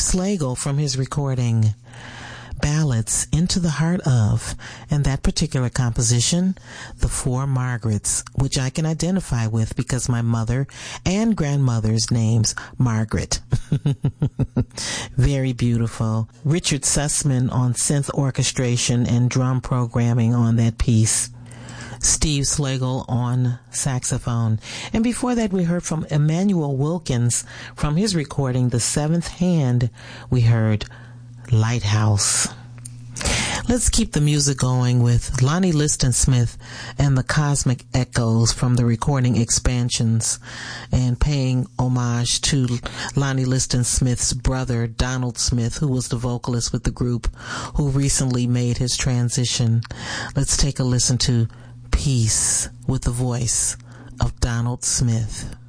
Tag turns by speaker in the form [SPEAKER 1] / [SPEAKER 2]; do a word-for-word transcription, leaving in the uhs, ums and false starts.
[SPEAKER 1] Slagle from his recording Ballads Into the Heart Of, and that particular composition, The Four Margarets, which I can identify with because my mother and grandmother's name's Margaret. Very beautiful. Richard Sussman on synth orchestration and drum programming on that piece. Steve Slagle on saxophone. And before that, we heard from Emmanuel Wilkins from his recording, The Seventh Hand. We heard Lighthouse. Let's keep the music going with Lonnie Liston Smith and the Cosmic Echoes from the recording Expansions, and paying homage to Lonnie Liston Smith's brother, Donald Smith, who was the vocalist with the group, who recently made his transition. Let's take a listen to Peace with the voice of Donald Smith.